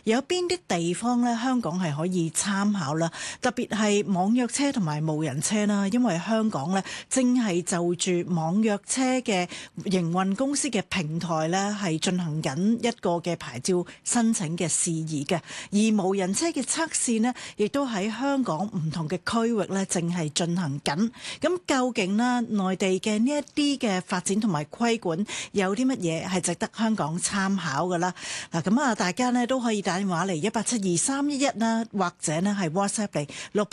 有邊啲地方咧香港係可以參考啦？特別係網約車同埋無人車啦，因為香港咧正係就住網約車嘅營運公司嘅平台咧係進行緊一個嘅牌照申請嘅事宜嘅，而無人車嘅測試呢，亦都喺香港唔同嘅區域咧正係進行緊。咁究竟呢內地嘅呢一啲嘅發展同埋規管有啲乜嘢係值得香港參考㗎啦？嗱，咁啊，大家呢都可以打電話嚟1872311啦，或者呢係 WhatsApp 嚟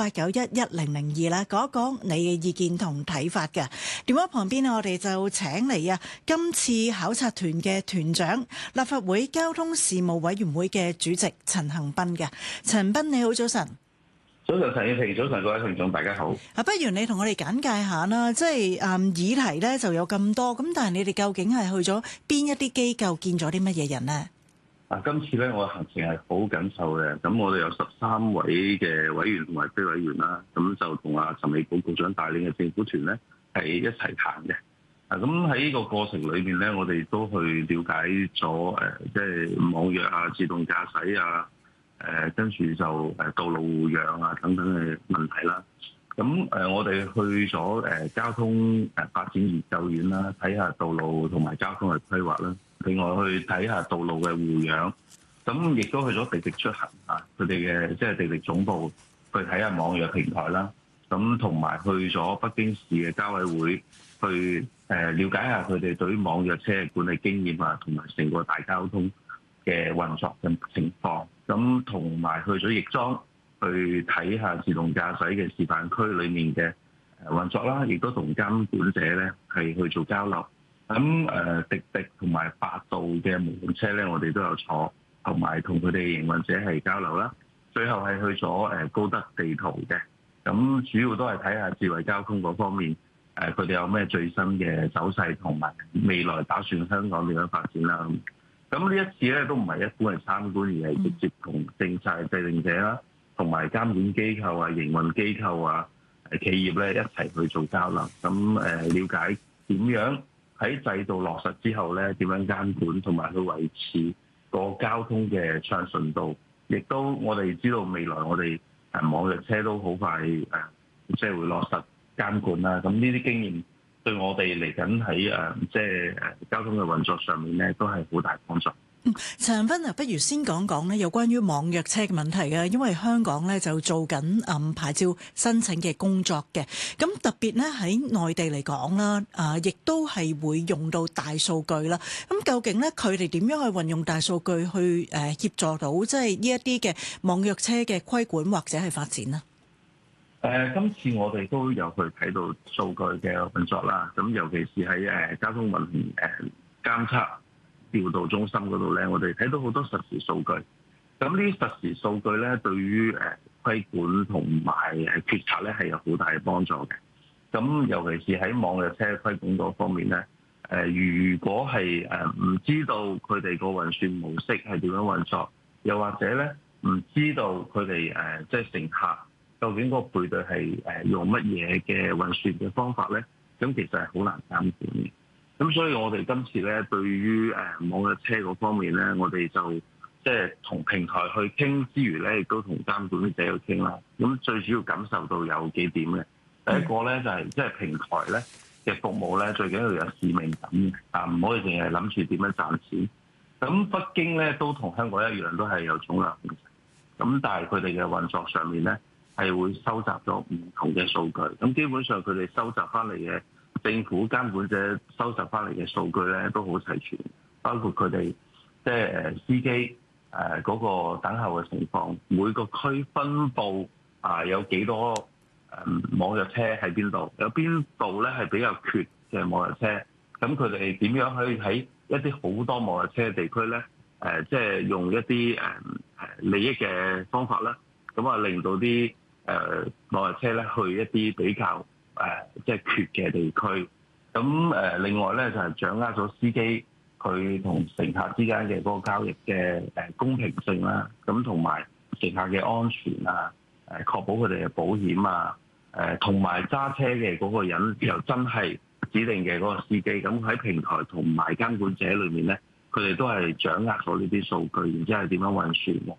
68911002啦，講一講你嘅意見同睇法嘅。電話旁邊我哋就請嚟今次考察團嘅團長，立法會交通事務委員會嘅主席陳恒鑌嘅。陳恒鑌你好，早晨。 早晨，陳燕平，早晨各位聽眾，大家好。 不如你同我哋簡介下啦，即係議題咧就有咁多，咁但係你哋究竟係去咗邊一啲機構見咗啲乜嘢人呢？ 今次咧我行程係好緊湊嘅，咁我哋有13位嘅委員同埋非委員啦，咁就同陳美寶局長帶領嘅政府團咧係一齊行嘅。咁喺呢個過程裏面咧，我哋都去了解咗即係網約啊、自動駕駛啊。跟住就道路護養啊等等嘅問題啦。咁我哋去咗交通發展研究院啦，睇下道路同埋交通嘅規劃啦。另外去睇下道路嘅護養。咁亦都去咗滴滴出行啊，佢哋嘅即係滴滴總部去睇下網約平台啦。咁同埋去咗北京市嘅交委會去了解下佢哋對於網約車嘅管理經驗啊，同埋成個大交通嘅運作嘅情況。咁同埋去咗亦莊去睇下自動駕駛嘅示範區裏面嘅運作啦，亦都同監管者咧係去做交流。咁滴滴同埋百度嘅無人車咧，我哋都有坐，同埋同佢哋營運者係交流啦。最後係去咗高德地圖嘅，咁主要都係睇下智慧交通嗰方面，佢哋有咩最新嘅走勢，同埋未來打算香港點樣發展啦。咁呢一次咧都唔係一般係參觀，而係直接同政策制定者啦，同埋監管機構啊、營運機構啊、企業咧一齊去做交流。咁了解點樣喺制度落實之後咧，點樣監管同埋去維持個交通嘅暢順度。亦都我哋知道未來我哋網約車都好快即係會落實監管啦。咁呢啲經驗對我哋嚟緊喺即係交通嘅運作上面咧，都係好大幫助。 陳恒鑌不如先講講咧有關於網約車嘅問題嘅，因為香港咧就做緊牌照申請嘅工作嘅。咁特別咧喺內地嚟講啦，亦都係會用到大數據啦。咁究竟咧佢哋點樣去運用大數據去協助到即係呢一啲嘅網約車嘅規管或者係發展呢？ 今次我哋都有去睇到數據嘅運作啦，咁尤其是喺交通運行監測調度中心嗰度咧，我哋睇到好多實時數據。咁呢啲實時數據咧，對於規管同埋決策咧係有好大嘅幫助嘅。咁尤其是喺網約車規管嗰方面咧，如果係唔知道佢哋個運算模式係點樣運作，又或者咧唔知道佢哋即係乘客究竟個配對係用乜嘢嘅運算嘅方法咧？咁其實係好難監管嘅。咁所以我哋今次咧對於網約車嗰方面咧，我哋就即係同平台去傾之餘咧，亦都同監管者去傾啦。咁最主要感受到有幾點嘅。第一個咧就係即係平台咧嘅服務咧，最緊要有使命感嘅，唔可以淨係諗住點樣賺錢。咁北京咧都同香港一樣，都係有總量控制。咁但係佢哋嘅運作上面咧，係會收集咗唔同嘅數據，咁基本上佢哋收集翻嚟嘅政府監管者收集翻嚟嘅數據咧都好齊全，包括佢哋即係司機嗰個等候嘅情況，每個區分佈有幾多網約車喺邊度，有邊度咧係比較缺嘅網約車，咁佢哋點樣可以喺一啲好多網約車嘅地區咧，即係用一啲利益嘅方法啦，咁令到啲網約車咧去一啲比較即係缺嘅地區。咁另外咧就係掌握咗司機佢同乘客之間嘅嗰個交易嘅公平性啦，咁同埋乘客嘅安全啊，確保佢哋嘅保險啊，同埋揸車嘅嗰個人又真係指定嘅嗰個司機。咁喺平台同埋監管者裏面咧，佢哋都係掌握咗呢啲數據，然之後係點樣運算嘅。